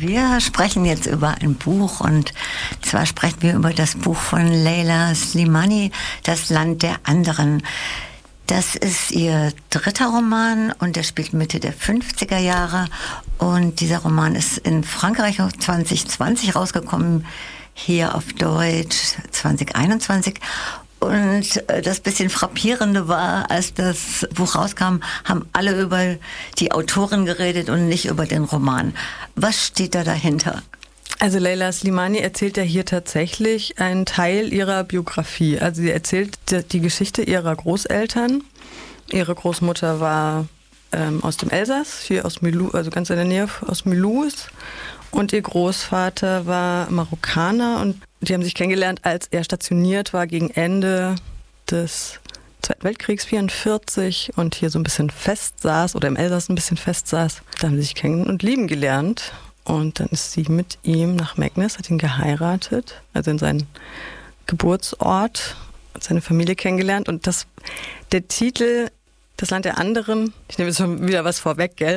Wir sprechen jetzt über ein Buch, und zwar sprechen wir über das Buch von Leila Slimani, Das Land der anderen. Das ist ihr dritter Roman und der spielt Mitte der 50er Jahre. Und dieser Roman ist in Frankreich 2020 rausgekommen, hier auf Deutsch 2021. Und das bisschen Frappierende war, als das Buch rauskam, haben alle über die Autorin geredet und nicht über den Roman. Was steht da dahinter? Also Leila Slimani erzählt ja hier tatsächlich einen Teil ihrer Biografie. Also sie erzählt die Geschichte ihrer Großeltern. Ihre Großmutter war aus dem Elsass, hier aus Mulhouse, also ganz in der Nähe aus Mulhouse. Und ihr Großvater war Marokkaner und die haben sich kennengelernt, als er stationiert war gegen Ende des Zweiten Weltkriegs 1944 und hier so ein bisschen fest saß oder im Elsass ein bisschen fest saß. Da haben sie sich kennen und lieben gelernt. Und dann ist sie mit ihm nach Meknes, hat ihn geheiratet, also in seinen Geburtsort, hat seine Familie kennengelernt. Und der Titel, Das Land der anderen, ich nehme jetzt schon wieder was vorweg, gell?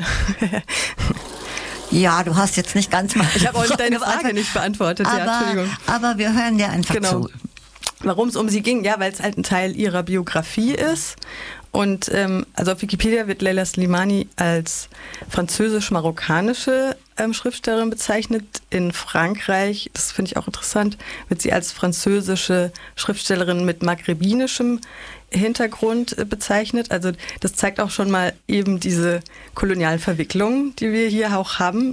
Ja, du hast jetzt nicht ganz mal... Ich habe euch deine Frage nicht beantwortet, Entschuldigung. Aber wir hören dir einfach zu. Warum es um sie ging? Ja, weil es halt ein Teil ihrer Biografie ist. Und also auf Wikipedia wird Leila Slimani als französisch-marokkanische Schriftstellerin bezeichnet. In Frankreich, das finde ich auch interessant, wird sie als französische Schriftstellerin mit maghrebinischem Hintergrund bezeichnet. Also das zeigt auch schon mal eben diese kolonialen Verwicklungen, die wir hier auch haben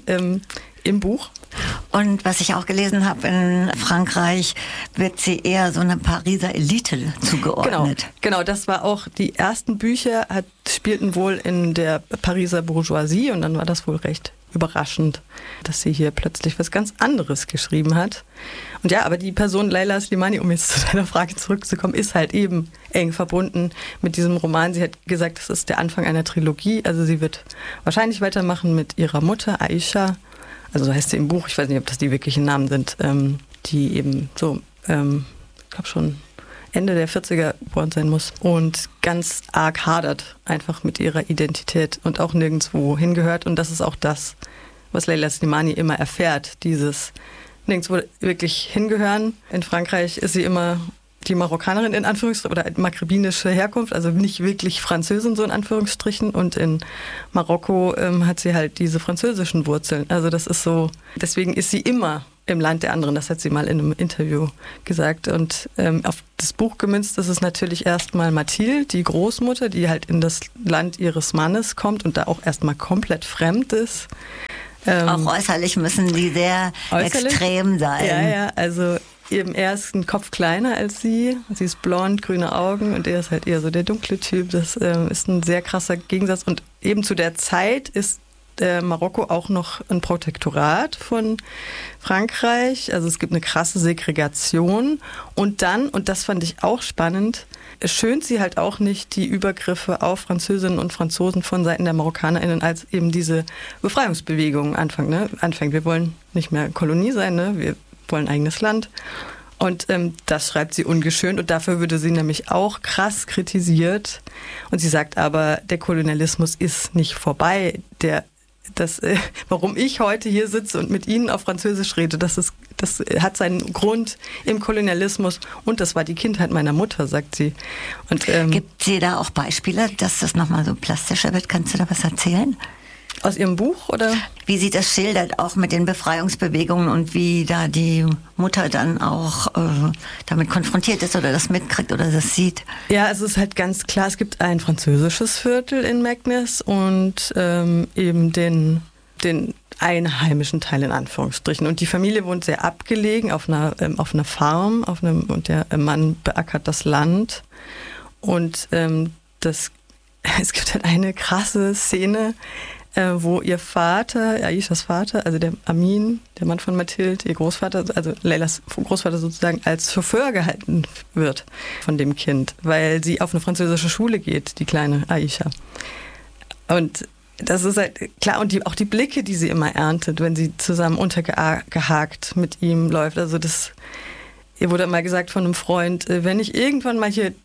im Buch. Und was ich auch gelesen habe, in Frankreich wird sie eher so eine Pariser Elite zugeordnet. Genau, das war auch, die ersten Bücher spielten wohl in der Pariser Bourgeoisie und dann war das wohl recht überraschend, dass sie hier plötzlich was ganz anderes geschrieben hat. Und ja, aber die Person Leila Slimani, um jetzt zu deiner Frage zurückzukommen, ist halt eben eng verbunden mit diesem Roman. Sie hat gesagt, das ist der Anfang einer Trilogie, also sie wird wahrscheinlich weitermachen mit ihrer Mutter Aisha, also so heißt sie im Buch, ich weiß nicht, ob das die wirklichen Namen sind, die eben so, ich glaube schon Ende der 40er geboren sein muss und ganz arg hadert einfach mit ihrer Identität und auch nirgendwo hingehört. Und das ist auch das, was Leila Slimani immer erfährt, dieses nirgendwo wirklich hingehören. In Frankreich ist sie immer die Marokkanerin in Anführungsstrichen oder maghrebinische Herkunft, also nicht wirklich Französin so in Anführungsstrichen. Und in Marokko hat sie halt diese französischen Wurzeln. Also das ist so, deswegen ist sie immer im Land der anderen, das hat sie mal in einem Interview gesagt. Und auf das Buch gemünzt ist es natürlich erstmal Mathilde, die Großmutter, die halt in das Land ihres Mannes kommt und da auch erstmal komplett fremd ist. Auch äußerlich müssen die sehr extrem sein. Ja, also eben er ist ein Kopf kleiner als sie. Sie ist blond, grüne Augen und er ist halt eher so der dunkle Typ. Das ist ein sehr krasser Gegensatz. Und eben zu der Zeit ist Marokko auch noch ein Protektorat von Frankreich. Also es gibt eine krasse Segregation. Und dann, und das fand ich auch spannend, schönt sie halt auch nicht die Übergriffe auf Französinnen und Franzosen von Seiten der MarokkanerInnen, als eben diese Befreiungsbewegung anfängt. Wir wollen nicht mehr Kolonie sein, ne? Wir wollen ein eigenes Land. Und das schreibt sie ungeschönt und dafür würde sie nämlich auch krass kritisiert. Und sie sagt aber, der Kolonialismus ist nicht vorbei. Warum ich heute hier sitze und mit Ihnen auf Französisch rede, das hat seinen Grund im Kolonialismus und das war die Kindheit meiner Mutter, sagt sie. Und, gibt sie da auch Beispiele, dass das nochmal so plastischer wird? Kannst du da was erzählen? Aus ihrem Buch, oder? Wie sie das schildert, auch mit den Befreiungsbewegungen und wie da die Mutter dann auch damit konfrontiert ist oder das mitkriegt oder das sieht. Ja, es ist halt ganz klar, es gibt ein französisches Viertel in Meknes und eben den einheimischen Teil in Anführungsstrichen. Und die Familie wohnt sehr abgelegen auf einer Farm, und der Mann beackert das Land. Und es gibt halt eine krasse Szene, wo ihr Vater, Aishas Vater, also der Amin, der Mann von Mathilde, ihr Großvater, also Leilas Großvater sozusagen, als Chauffeur gehalten wird von dem Kind, weil sie auf eine französische Schule geht, die kleine Aisha. Und das ist halt klar, und auch die Blicke, die sie immer erntet, wenn sie zusammen untergehakt mit ihm läuft, also ihr wurde mal gesagt von einem Freund, wenn ich irgendwann mal hier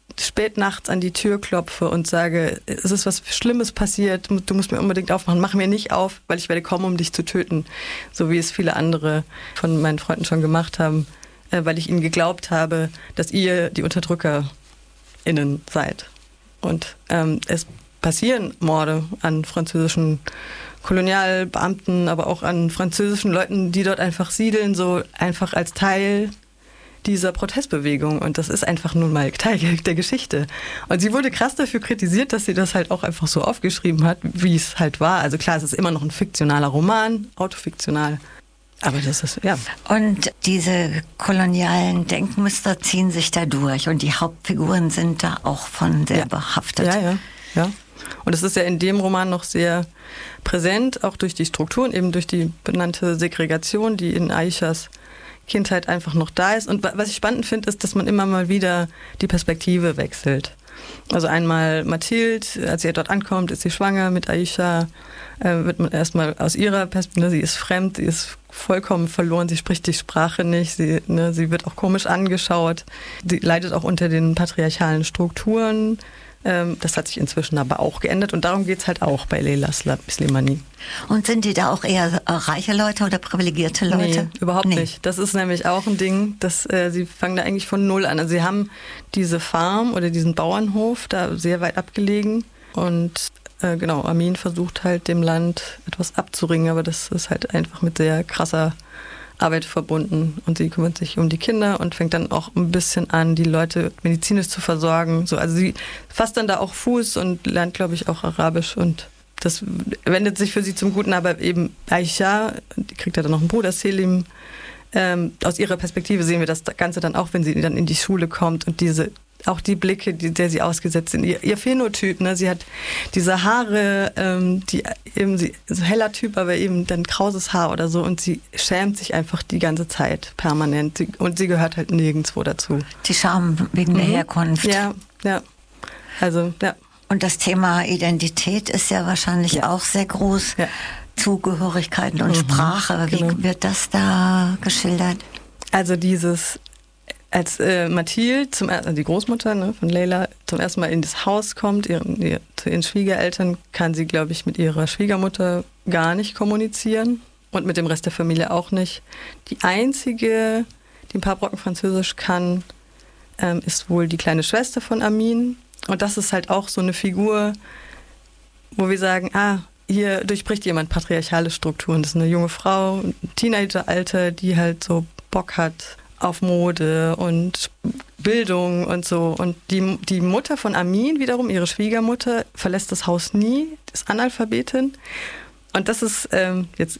spät nachts an die Tür klopfe und sage, es ist was Schlimmes passiert, du musst mir unbedingt aufmachen, mach mir nicht auf, weil ich werde kommen, um dich zu töten. So wie es viele andere von meinen Freunden schon gemacht haben, weil ich ihnen geglaubt habe, dass ihr die UnterdrückerInnen seid. Und es passieren Morde an französischen Kolonialbeamten, aber auch an französischen Leuten, die dort einfach siedeln, so einfach als Teil dieser Protestbewegung. Und das ist einfach nun mal Teil der Geschichte. Und sie wurde krass dafür kritisiert, dass sie das halt auch einfach so aufgeschrieben hat, wie es halt war. Also klar, es ist immer noch ein fiktionaler Roman, autofiktional. Aber das ist, ja. Und diese kolonialen Denkmuster ziehen sich da durch. Und die Hauptfiguren sind da auch von sehr behaftet. Ja. Und es ist ja in dem Roman noch sehr präsent, auch durch die Strukturen, eben durch die benannte Segregation, die in Aishas Kindheit einfach noch da ist. Und was ich spannend finde, ist, dass man immer mal wieder die Perspektive wechselt. Also einmal Mathilde, als sie dort ankommt, ist sie schwanger mit Aisha, wird man erstmal aus ihrer Perspektive, sie ist fremd, sie ist vollkommen verloren, sie spricht die Sprache nicht, sie wird auch komisch angeschaut, sie leidet auch unter den patriarchalen Strukturen. Das hat sich inzwischen aber auch geändert und darum geht es halt auch bei Leila Slimani. Und sind die da auch eher reiche Leute oder privilegierte Leute? Nee, überhaupt nicht. Das ist nämlich auch ein Ding, dass sie fangen da eigentlich von Null an. Also sie haben diese Farm oder diesen Bauernhof da sehr weit abgelegen und genau, Amin versucht halt dem Land etwas abzuringen, aber das ist halt einfach mit sehr krasser Arbeit verbunden und sie kümmert sich um die Kinder und fängt dann auch ein bisschen an, die Leute medizinisch zu versorgen. So, also sie fasst dann da auch Fuß und lernt, glaube ich, auch Arabisch und das wendet sich für sie zum Guten, aber eben Aisha, die kriegt ja dann noch einen Bruder, Selim. Aus ihrer Perspektive sehen wir das Ganze dann auch, wenn sie dann in die Schule kommt und auch die Blicke, der sie ausgesetzt sind, ihr Phänotyp, ne? Sie hat diese Haare, die eben so heller Typ, aber eben dann krauses Haar oder so und sie schämt sich einfach die ganze Zeit permanent und sie gehört halt nirgendwo dazu. Die Scham wegen der Herkunft. Ja. Also, ja. Und das Thema Identität ist ja wahrscheinlich auch sehr groß. Ja. Zugehörigkeiten und Sprache. Wie wird das da geschildert? Also als Mathilde, also die Großmutter von Leila, zum ersten Mal in das Haus kommt, zu ihren Schwiegereltern, kann sie, glaube ich, mit ihrer Schwiegermutter gar nicht kommunizieren und mit dem Rest der Familie auch nicht. Die einzige, die ein paar Brocken Französisch kann, ist wohl die kleine Schwester von Amin. Und das ist halt auch so eine Figur, wo wir sagen, hier durchbricht jemand patriarchale Strukturen. Das ist eine junge Frau, ein Teenageralter, die halt so Bock hat auf Mode und Bildung und so. Und die Mutter von Amin wiederum, ihre Schwiegermutter, verlässt das Haus nie, ist Analphabetin. Und das ist jetzt